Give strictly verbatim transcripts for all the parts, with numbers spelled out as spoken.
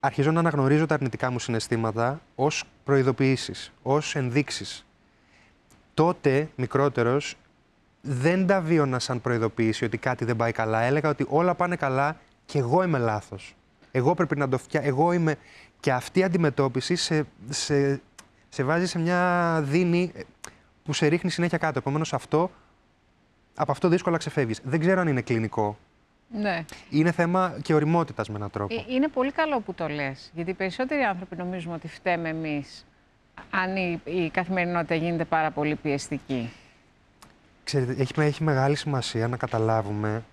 αρχίζω να αναγνωρίζω τα αρνητικά μου συναισθήματα ως προειδοποιήσεις, ως ενδείξεις. Τότε, μικρότερος, δεν τα βίωνα σαν προειδοποίηση ότι κάτι δεν πάει καλά. Έλεγα ότι όλα πάνε καλά και εγώ είμαι λάθος. Εγώ πρέπει να το φτιάξω. Εγώ είμαι... Και αυτή η αντιμετώπιση σε, σε, σε βάζει σε μια δίνη που σε ρίχνει συνέχεια κάτω. Επομένως, αυτό, από αυτό δύσκολα ξεφεύγεις. Δεν ξέρω αν είναι κλινικό. Ναι. Είναι θέμα και ωριμότητας με έναν τρόπο. Είναι πολύ καλό που το λες, γιατί οι περισσότεροι άνθρωποι νομίζουμε ότι φταίμε εμείς αν η, η καθημερινότητα γίνεται πάρα πολύ πιεστική. Ξέρετε, έχει, έχει μεγάλη σημασία να καταλάβουμε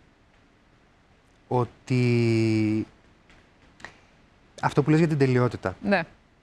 ότι αυτό που λες για την τελειότητα. Ναι.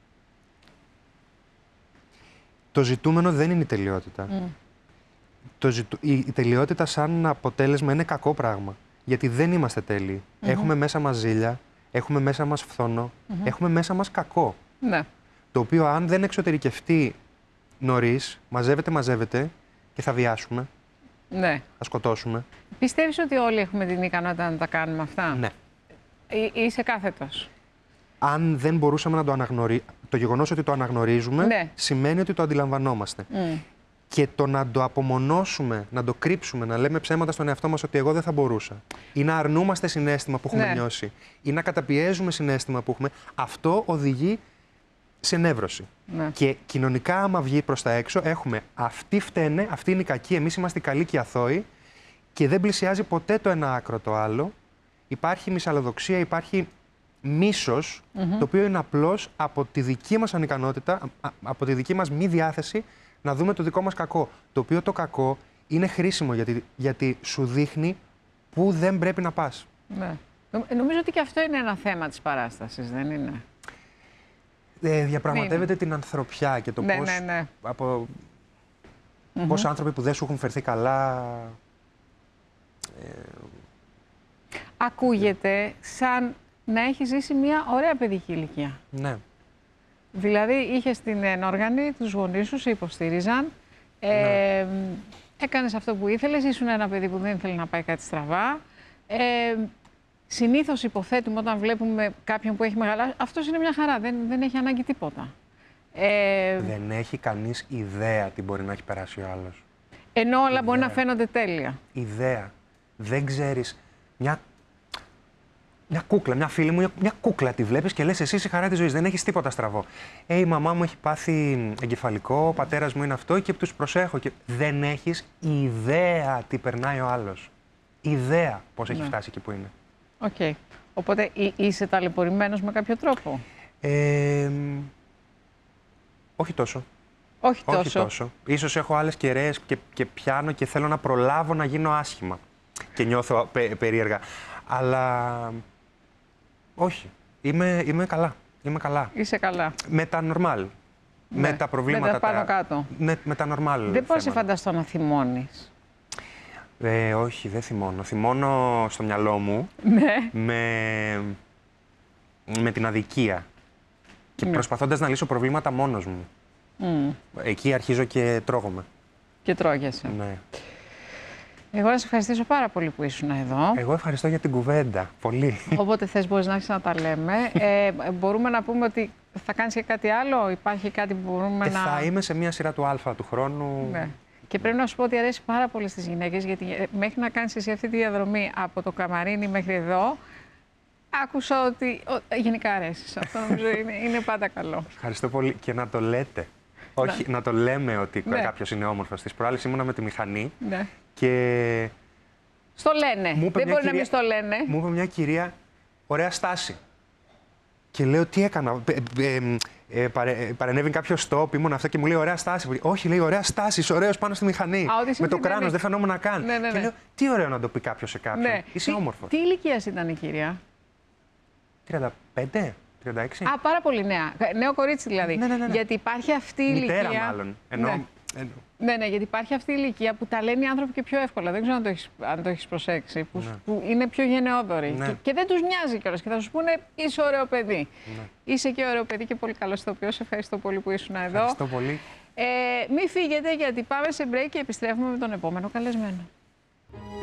Το ζητούμενο δεν είναι η τελειότητα. Mm. Το ζητου... η, η τελειότητα σαν αποτέλεσμα είναι κακό πράγμα. Γιατί δεν είμαστε τέλειοι. Mm-hmm. Έχουμε μέσα μας ζήλια, έχουμε μέσα μας φθόνο, mm-hmm. έχουμε μέσα μας κακό. Ναι. Το οποίο αν δεν εξωτερικευτεί νωρίς, μαζεύεται, μαζεύεται και θα βιάσουμε. Ναι. Θα σκοτώσουμε. Πιστεύεις ότι όλοι έχουμε την ικανότητα να τα κάνουμε αυτά? Ναι. Ή είσαι κάθετος? Αν δεν μπορούσαμε να το αναγνωρίσουμε, το γεγονός ότι το αναγνωρίζουμε, ναι, σημαίνει ότι το αντιλαμβανόμαστε. Mm. Και το να το απομονώσουμε, να το κρύψουμε, να λέμε ψέματα στον εαυτό μας ότι εγώ δεν θα μπορούσα, ή να αρνούμαστε συναίσθημα που έχουμε, ναι, νιώσει, ή να καταπιέζουμε συναίσθημα που έχουμε, αυτό οδηγεί σε νεύρωση. Ναι. Και κοινωνικά, άμα βγει προς τα έξω, έχουμε αυτοί φταίνε, αυτοί είναι οι κακοί, εμείς είμαστε οι καλοί και οι αθώοι, και δεν πλησιάζει ποτέ το ένα άκρο το άλλο. Υπάρχει μυσαλλοδοξία, υπάρχει μίσος, mm-hmm, το οποίο είναι απλώς από τη δική μας ανικανότητα, από τη δική μας μη διάθεση να δούμε το δικό μας κακό. Το οποίο το κακό είναι χρήσιμο γιατί, γιατί σου δείχνει πού δεν πρέπει να πας. Ναι. Νομίζω ότι και αυτό είναι ένα θέμα της παράστασης, δεν είναι? Ε, διαπραγματεύεται είναι την ανθρωπιά και το, ναι, πώς, ναι, ναι, από, mm-hmm, πώς άνθρωποι που δεν σου έχουν φερθεί καλά... Ε, ακούγεται σαν να έχει ζήσει μια ωραία παιδική ηλικία. Ναι. Δηλαδή, είχες την ενόργανη, τους γονείς σου σε υποστήριζαν, ε, ναι, έκανες αυτό που ήθελες, ήσουν ένα παιδί που δεν ήθελε να πάει κάτι στραβά. Ε, συνήθως υποθέτουμε όταν βλέπουμε κάποιον που έχει μεγαλώσει, αυτός είναι μια χαρά, δεν, δεν έχει ανάγκη τίποτα. Ε, δεν έχει κανείς ιδέα τι μπορεί να έχει περάσει ο άλλος. Ενώ όλα ιδέα μπορεί να φαίνονται τέλεια. Ιδέα. Δεν ξέρεις. Μια... Μια κούκλα, μια φίλη μου, μια κούκλα τη βλέπεις και λες εσύ η χαρά της ζωής, δεν έχεις τίποτα στραβό. Ε, η μαμά μου έχει πάθει εγκεφαλικό, ο πατέρας μου είναι αυτό και τους προσέχω. Και δεν έχεις ιδέα τι περνάει ο άλλος. Ιδέα πώς, ναι, έχει φτάσει εκεί που είναι. Οκ. Okay. Οπότε είσαι ταλαιπωρημένος με κάποιο τρόπο? Ε, όχι τόσο. Όχι τόσο. Όχι τόσο. Ίσως έχω άλλες κεραίες και, και πιάνω και θέλω να προλάβω να γίνω άσχημα. Και νιώθω πε, περίεργα. Αλλά όχι. Είμαι, είμαι καλά. Είμαι καλά. Είσαι καλά. Με τα normal. Ναι. Με τα προβλήματα. Με τα πάνω κάτω. Με, με τα normal. Δεν μπορώ να σε φανταστώ να θυμώνεις. Ε, όχι, δεν θυμώνω. Θυμώνω στο μυαλό μου, ναι, με, με την αδικία. Και, ναι, προσπαθώντας να λύσω προβλήματα μόνος μου. Mm. Εκεί αρχίζω και τρώγομαι. Και τρώγεσαι. Ναι. Εγώ να σε ευχαριστήσω πάρα πολύ που ήσουν εδώ. Εγώ ευχαριστώ για την κουβέντα. Πολύ. Όποτε θες μπορείς να άρχισεις να τα λέμε. Ε, μπορούμε να πούμε ότι θα κάνεις και κάτι άλλο, υπάρχει κάτι που μπορούμε ε, να... Θα είμαι σε μια σειρά του Α του χρόνου. Ναι. Και πρέπει να σου πω ότι αρέσει πάρα πολύ στις γυναίκες, γιατί μέχρι να κάνεις εσύ αυτή τη διαδρομή από το Καμαρίνι μέχρι εδώ, άκουσα ότι ο, γενικά αρέσεις. Αυτό νομίζω είναι, είναι πάντα καλό. Ευχαριστώ πολύ και να το λέτε. Όχι, ναι, να το λέμε ότι, ναι, κάποιος είναι όμορφος. Τις προάλλες ήμουνα με τη μηχανή, ναι, και... Στο λένε. Δεν μπορεί κυρία... να μην στο λένε. Μου είπε μια κυρία, ωραία στάση. Και λέω, τι έκανα. Ε, ε, ε, παρε, παρενέβη κάποιο stop, ήμουν αυτό και μου λέει, ωραία στάση. Όχι, λέει, ωραία στάση, είσαι ωραίος πάνω στη μηχανή. Α, με το κράνος, δεν φαινόμουν καν. Ναι, ναι, ναι. Και λέω, τι ωραίο να το πει κάποιος σε κάποιον. Ναι. Είσαι τι, όμορφος. Τι ηλικία ήταν η κυρία? τριάντα πέντε, τριάντα έξι. Α, πάρα πολύ νέα. Νέο κορίτσι δηλαδή. Ναι, ναι, ναι, ναι. Γιατί υπάρχει αυτή η ηλικία. Μητέρα, μάλλον. Ενώ... Ναι. Ενώ... Ναι, ναι, γιατί υπάρχει αυτή η ηλικία που τα λένε οι άνθρωποι και πιο εύκολα. Δεν ξέρω αν το έχεις, αν το έχεις προσέξει. Που, ναι, που είναι πιο γενναιόδοροι. Ναι. Και, και δεν τους νοιάζει κιόλας. Και θα σου πούνε, είσαι ωραίο παιδί. Ναι. Είσαι και ωραίο παιδί και πολύ καλός ηθοποιός. Ευχαριστώ πολύ που ήσουν εδώ. Ευχαριστώ πολύ. Ε, μην φύγετε, γιατί πάμε σε break και επιστρέφουμε με τον επόμενο καλεσμένο.